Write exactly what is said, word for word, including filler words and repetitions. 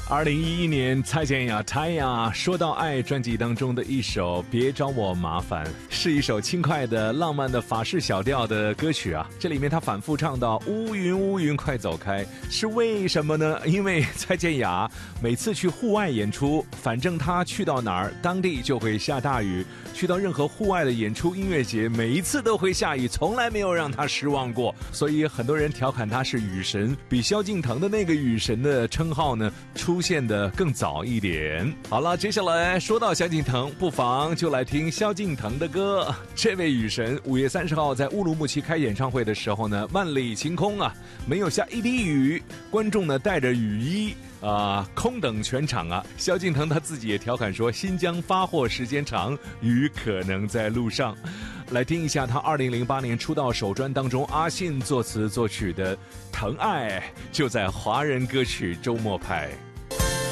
二零一一年，蔡健雅泰雅说到爱专辑当中的一首《别找我麻烦》，是一首轻快的、浪漫的法式小调的歌曲啊。这里面他反复唱到乌云乌云快走开，是为什么呢？因为蔡健雅每次去户外演出，反正他去到哪儿，当地就会下大雨。去到任何户外的演出音乐节，每一次都会下雨，从来没有让他失望过。所以很多人调侃他是雨神，比萧敬腾的那个雨神的称号呢出现的更早一点。好了，接下来说到萧敬腾，不妨就来听萧敬腾的歌。这位雨神五月三十号在乌鲁木齐开演唱会的时候呢，万里晴空啊，没有下一滴雨，观众呢带着雨衣啊，空等全场啊！萧敬腾他自己也调侃说：“新疆发货时间长，雨可能在路上。”来听一下他二零零八年出道首专当中阿信作词作曲的《疼爱》，就在华人歌曲周末派。